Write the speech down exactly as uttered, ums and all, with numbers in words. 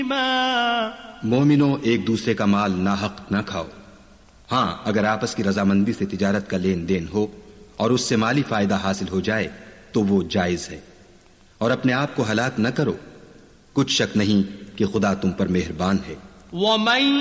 मोमिनो, एक दूसरे का माल नाहक न खाओ। हाँ, अगर आपस की रजामंदी से तिजारत का लेन देन हो और उससे माली फायदा हासिल हो जाए तो वो जायज है। और अपने आप को हलाक न करो, कुछ शक नहीं कि खुदा तुम पर मेहरबान है।